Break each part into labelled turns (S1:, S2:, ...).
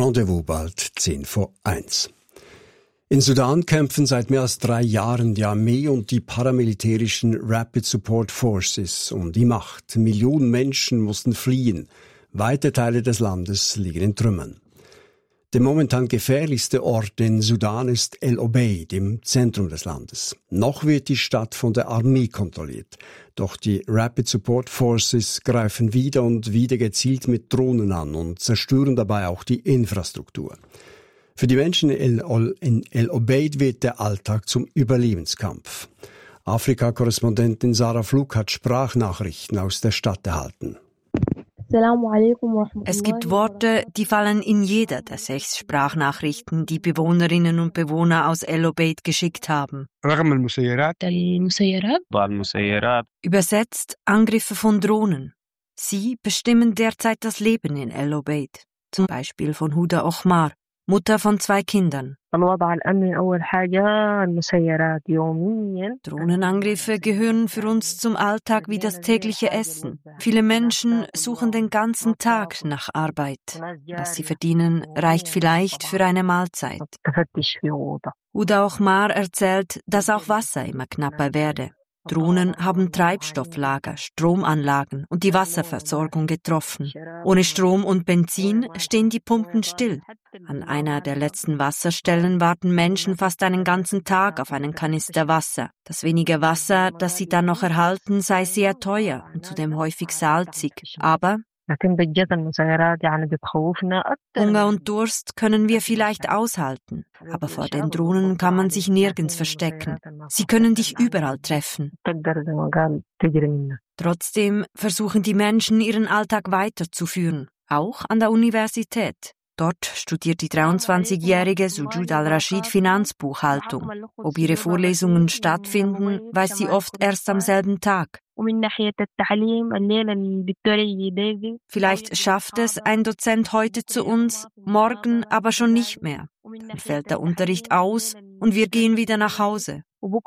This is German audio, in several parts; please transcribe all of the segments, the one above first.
S1: Rendezvous bald 1:10. In Sudan kämpfen seit mehr als 3 Jahren die Armee und die paramilitärischen Rapid Support Forces um die Macht. Millionen Menschen mussten fliehen. Weite Teile des Landes liegen in Trümmern. Der momentan gefährlichste Ort in Sudan ist El Obeid im Zentrum des Landes. Noch wird die Stadt von der Armee kontrolliert. Doch die Rapid Support Forces greifen wieder und wieder gezielt mit Drohnen an und zerstören dabei auch die Infrastruktur. Für die Menschen in El Obeid wird der Alltag zum Überlebenskampf. Afrika-Korrespondentin Sarah Flug hat Sprachnachrichten aus der Stadt erhalten.
S2: Es gibt Worte, die fallen in jeder der 6 Sprachnachrichten, die Bewohnerinnen und Bewohner aus El Obeid geschickt haben. Übersetzt Angriffe von Drohnen. Sie bestimmen derzeit das Leben in El Obeid. Zum Beispiel von Huda Ochmar, Mutter von 2 Kindern. Drohnenangriffe gehören für uns zum Alltag wie das tägliche Essen. Viele Menschen suchen den ganzen Tag nach Arbeit. Was sie verdienen, reicht vielleicht für eine Mahlzeit. Huda Ochmar erzählt, dass auch Wasser immer knapper werde. Drohnen haben Treibstofflager, Stromanlagen und die Wasserversorgung getroffen. Ohne Strom und Benzin stehen die Pumpen still. An einer der letzten Wasserstellen warten Menschen fast einen ganzen Tag auf einen Kanister Wasser. Das wenige Wasser, das sie dann noch erhalten, sei sehr teuer und zudem häufig salzig. Aber Hunger und Durst können wir vielleicht aushalten, aber vor den Drohnen kann man sich nirgends verstecken. Sie können dich überall treffen. Trotzdem versuchen die Menschen, ihren Alltag weiterzuführen, auch an der Universität. Dort studiert die 23-jährige Sujud al-Rashid Finanzbuchhaltung. Ob ihre Vorlesungen stattfinden, weiß sie oft erst am selben Tag. Vielleicht schafft es ein Dozent heute zu uns, morgen aber schon nicht mehr. Dann fällt der Unterricht aus und wir gehen wieder nach Hause.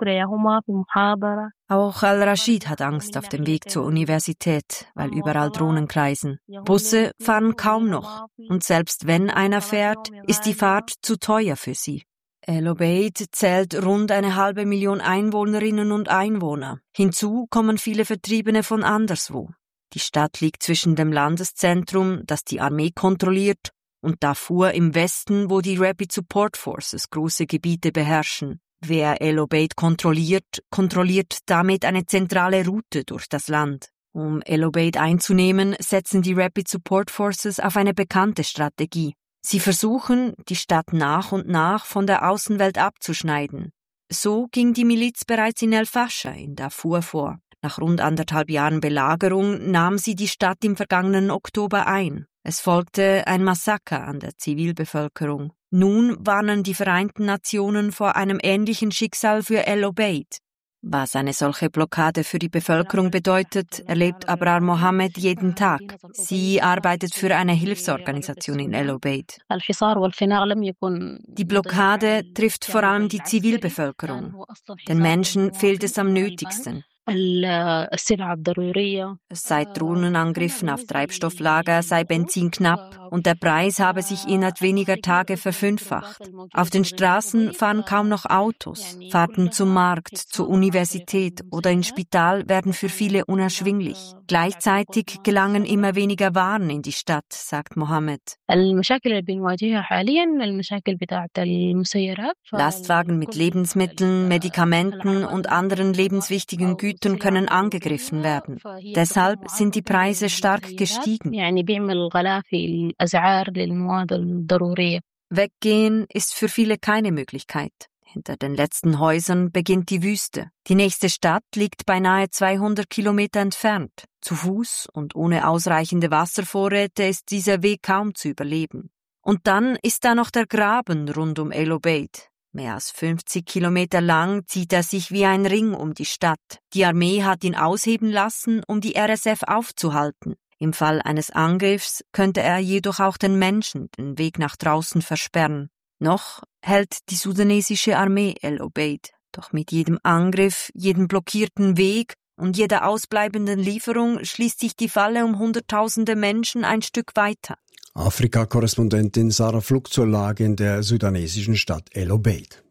S2: Auch Al-Rashid hat Angst auf dem Weg zur Universität, weil überall Drohnen kreisen. Busse fahren kaum noch und selbst wenn einer fährt, ist die Fahrt zu teuer für sie. El Obeid zählt rund 500.000 Einwohnerinnen und Einwohner. Hinzu kommen viele Vertriebene von anderswo. Die Stadt liegt zwischen dem Landeszentrum, das die Armee kontrolliert, und Darfur im Westen, wo die Rapid Support Forces große Gebiete beherrschen. Wer El Obeid kontrolliert, kontrolliert damit eine zentrale Route durch das Land. Um El Obeid einzunehmen, setzen die Rapid Support Forces auf eine bekannte Strategie. Sie versuchen, die Stadt nach und nach von der Außenwelt abzuschneiden. So ging die Miliz bereits in El Fasher in Darfur vor. Nach rund 1,5 Jahren Belagerung nahm sie die Stadt im vergangenen Oktober ein. Es folgte ein Massaker an der Zivilbevölkerung. Nun warnen die Vereinten Nationen vor einem ähnlichen Schicksal für El Obeid. Was eine solche Blockade für die Bevölkerung bedeutet, erlebt Abrar Mohammed jeden Tag. Sie arbeitet für eine Hilfsorganisation in El Obeid. Die Blockade trifft vor allem die Zivilbevölkerung. Den Menschen fehlt es am nötigsten. Seit Drohnenangriffen auf Treibstofflager sei Benzin knapp und der Preis habe sich innerhalb weniger Tage verfünffacht. Auf den Straßen fahren kaum noch Autos. Fahrten zum Markt, zur Universität oder ins Spital werden für viele unerschwinglich. Gleichzeitig gelangen immer weniger Waren in die Stadt, sagt Mohammed. Lastwagen mit Lebensmitteln, Medikamenten und anderen lebenswichtigen Gütern können angegriffen werden. Deshalb sind die Preise stark gestiegen. Weggehen ist für viele keine Möglichkeit. Hinter den letzten Häusern beginnt die Wüste. Die nächste Stadt liegt beinahe 200 Kilometer entfernt. Zu Fuß und ohne ausreichende Wasservorräte ist dieser Weg kaum zu überleben. Und dann ist da noch der Graben rund um El Obeid. Mehr als 50 Kilometer lang zieht er sich wie ein Ring um die Stadt. Die Armee hat ihn ausheben lassen, um die RSF aufzuhalten. Im Fall eines Angriffs könnte er jedoch auch den Menschen den Weg nach draußen versperren. Noch hält die sudanesische Armee El Obeid. Doch mit jedem Angriff, jedem blockierten Weg und jeder ausbleibenden Lieferung schließt sich die Falle um Hunderttausende Menschen ein Stück weiter.
S1: Afrika-Korrespondentin Sarah Flug zur Lage in der sudanesischen Stadt El Obeid.